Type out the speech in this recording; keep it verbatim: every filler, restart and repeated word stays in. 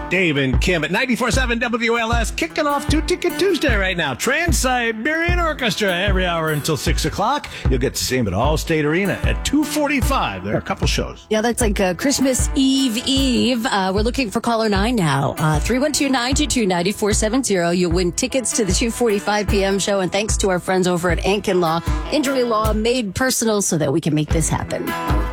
Dave and Kim at ninety-four point seven W L S, kicking off Two Ticket Tuesday right now. Trans-Siberian Orchestra every hour until six o'clock. You'll get to see them at Allstate Arena at two forty-five. There are a couple shows. Yeah, that's like uh, Christmas Eve Eve. Uh, we're looking for caller nine now. Uh, three one two, nine two two, nine four seven zero. You'll win tickets to the two forty-five p.m. show. And thanks to our friends over at Ankin Law, injury law made personal so that we can make this happen.